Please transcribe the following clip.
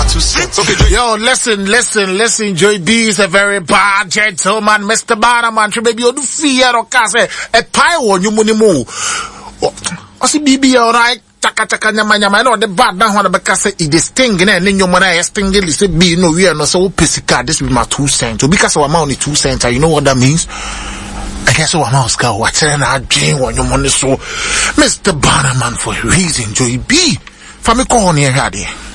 Okay, yo, listen. Joy B is a very bad gentleman, Mr. Bannerman. Baby, you do fear or case a pie on you money more. I see BB alright. Taka nyama no the bad down one because it is stinging and then your money is stinging. Say be no we are not so physical. This is my 2 cents. Because our money 2 cents. You know what that means? I guess our mouse go what's in our dream when your money so Mr. Bannerman for a reason. Joy B. From a corner here.